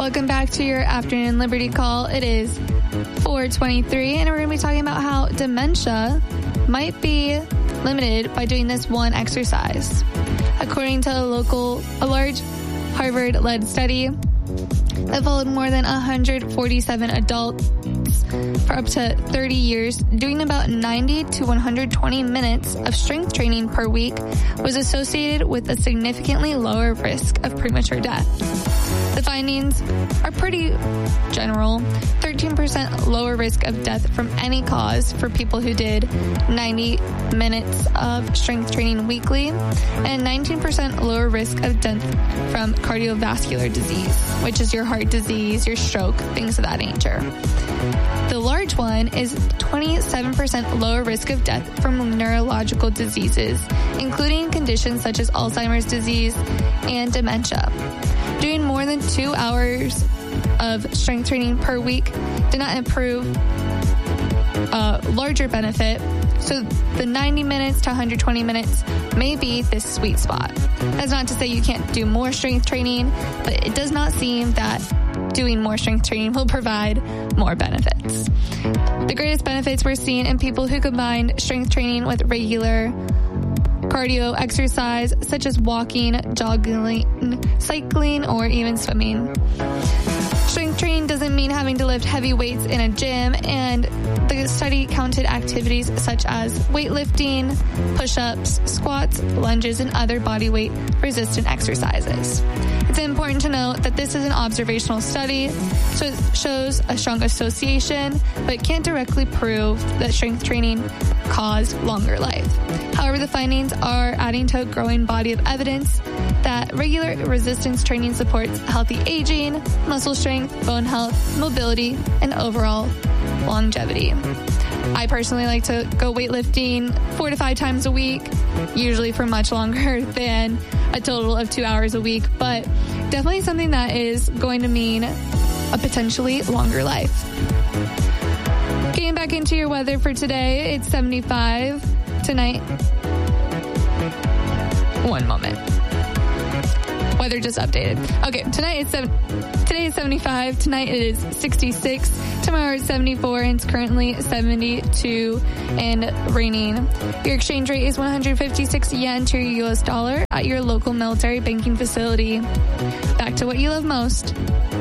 Welcome back to your afternoon Liberty Call. It is 4:23, and we're going to be talking about how dementia might be limited by doing this one exercise. According to a large Harvard-led study that followed more than 147 adults for up to 30 years, doing about 90 to 120 minutes of strength training per week was associated with a significantly lower risk of premature death. The findings are pretty general. 13% lower risk of death from any cause for people who did 90 minutes of strength training weekly, and 19% lower risk of death from cardiovascular disease, which is your heart disease, your stroke, things of that nature. The large one is 27% lower risk of death from neurological diseases, including conditions such as Alzheimer's disease and dementia. Doing more than 2 hours of strength training per week did not improve larger benefit, so the 90 minutes to 120 minutes may be this sweet spot. That's not to say you can't do more strength training, but it does not seem that doing more strength training will provide more benefits. The greatest benefits we're seeing in people who combine strength training with regular cardio exercise, such as walking, jogging, cycling, or even swimming. Strength training doesn't mean having to lift heavy weights in a gym, and the study counted activities such as weightlifting, push-ups, squats, lunges, and other body weight resistant exercises. It's important to note that this is an observational study, so it shows a strong association, but can't directly prove that strength training caused longer life. However, the findings are adding to a growing body of evidence that regular resistance training supports healthy aging, muscle strength, bone health, mobility, and overall longevity. I personally like to go weightlifting 4 to 5 times a week, usually for much longer than a total of 2 hours a week, but definitely something that is going to mean a potentially longer life. Getting back into your weather for today, it's 75 tonight. One moment. Weather just updated. Okay, today is 75. Tonight it is 66. Tomorrow it's 74, and it's currently 72 and raining. Your exchange rate is 156 yen to your US dollar at your local military banking facility. Back to what you love most.